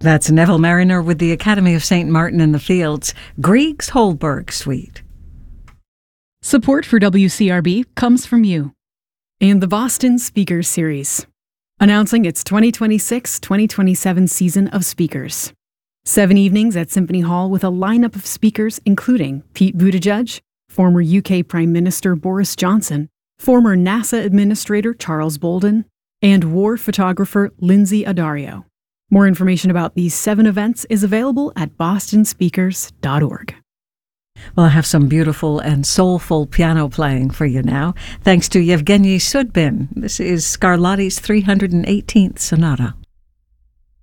That's Neville Mariner with the Academy of St. Martin in the Fields, Grieg's Holberg Suite. Support for WCRB comes from you and the Boston Speakers Series, announcing its 2026-2027 season of speakers. 7 evenings at Symphony Hall with a lineup of speakers including Pete Buttigieg, former UK Prime Minister Boris Johnson, former NASA Administrator Charles Bolden, and war photographer Lindsay Addario. More information about these 7 events is available at bostonspeakers.org. Well, I have some beautiful and soulful piano playing for you now, thanks to Yevgeny Sudbin. This is Scarlatti's 318th Sonata.